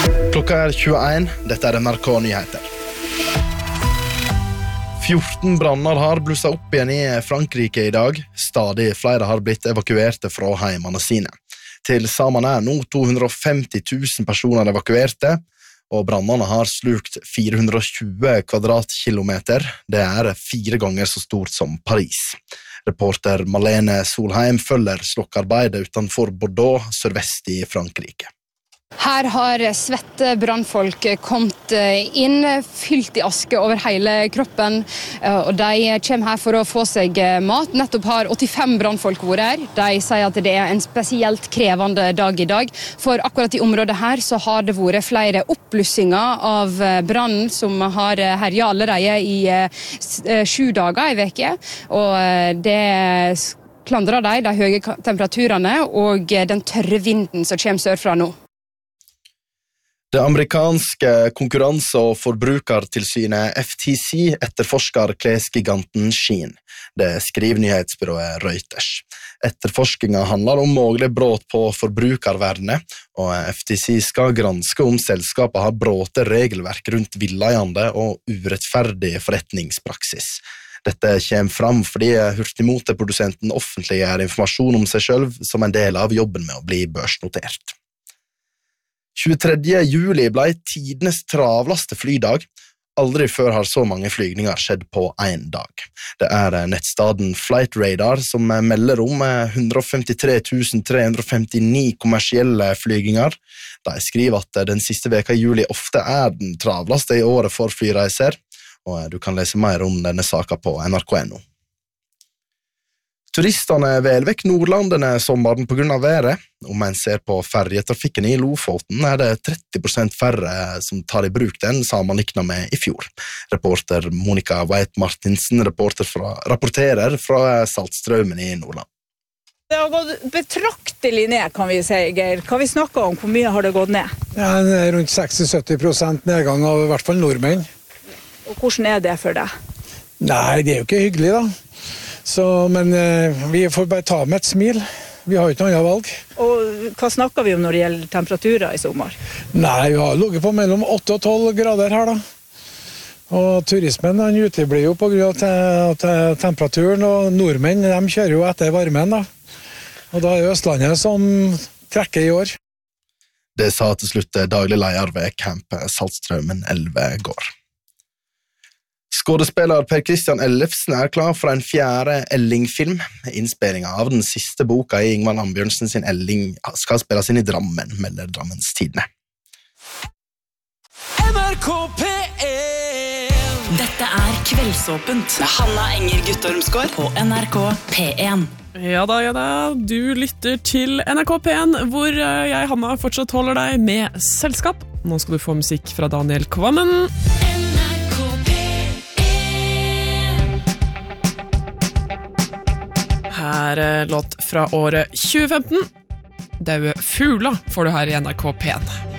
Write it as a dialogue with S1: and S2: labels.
S1: Klokka 21, dette NRK Nyheter. 14 branner har blusset opp igjen i Frankrike i dag. Stadig flere har blitt evakuerte fra heimene sine. Til sammen nå 250 000 personer evakuerte, og brannene har slukt 420 kvadratkilometer. Det 4 ganger så stort som Paris. Reporter Malene Solheim følger slokkearbeidet utenfor Bordeaux, sørvest i Frankrike.
S2: Her har svette brannfolk kommet inn, fylt i aske over hele kroppen, og de kommer her for å få seg mat. Nettopp har 85 brannfolk vært her. De sier at det en spesielt krevende dag i dag, for akkurat i området her så har det vært flere oppblussinger av brannen som har herjet allerede i 7 dager i veke, og det klandrer de høye temperaturene og den tørre vinden som kommer sørfra nå.
S1: Det amerikanske konkurranse- og forbrukertilsynet FTC etterforsker klesgiganten Shein. Det skriver nyhetsbyrået Reuters. Etterforskningen handler om mulig brudd på forbrukervernet, og FTC skal granske om selskapet har brutt regelverk rundt villeiende og urettferdig forretningspraksis. Dette kommer fram fordi hurtigmoteprodusenten offentliggjør informasjon om seg selv som en del av jobben med å bli børsnotert. 23. juli ble tidenes travleste flydag. Aldri før har så mange flygninger skjedd på en dag. Det nettstaden Flightradar som melder om 153 359 kommersielle flyginger. De skriver at den siste veka i juli ofte den travleste i året for flyreiser, og du kan lese mer om denne saken på nrk.no. Turistene vel vekk Nordland denne sommeren på grunn av været. Om en ser på ferjetrafikken i Lofoten det 30% færre som tar i bruk den sammenlignet med i fjor. Reporter Monica Weit-Martinsen rapporterer fra Saltstraumen i Nordland.
S3: Det har gått betraktelig ned, kan vi si, Geir. Kan vi snakke om hvor mye har det gått ned?
S4: Ja, det rundt 60-70% nedgang av i hvert fall nordmenn.
S3: Og hvordan det for deg?
S4: Nei, det jo ikke hyggelig da. Men vi får bare ta med et smil. Vi har ikke noe annet valg.
S3: Og hva snakker vi om når det gjelder temperaturer i sommer?
S4: Nei, vi har ligget på mellom 8 og 12 grader her da. Og turismen uteblir jo på grunn av temperaturen, og nordmenn de kjører jo etter varmen da. Og da det Østlandet som trekker i år.
S1: Det sa til slutt daglig leder ved Camp Saltstraumen 11 går. Skådespiller Per Christian Ellefsen klar for en 4. Elling-film. Innspillingen av den siste boka i Ingvar Ambjørnsen sin Elling skal spilles inn i Drammen, melder Drammens Tidende.
S5: NRK P1. Dette Kveldsåpent med Hanna Enger Guttormsgaard på NRK P1.
S6: Ja da, du lytter til NRK P1, hvor jeg, Hanna, fortsatt holder deg med selskap. Nå skal du få musikk fra Daniel Kvammen. Her låt fra året 2015. Daue fugler får du her i NRK P1.